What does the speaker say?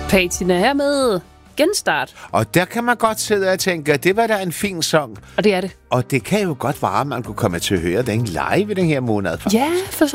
Patina her med Genstart. Og der kan man godt sidde og tænke, at det var da en fin sang. Og det er det. Og det kan jo godt være, at man kunne komme til at høre den live i den her måned. Ja, for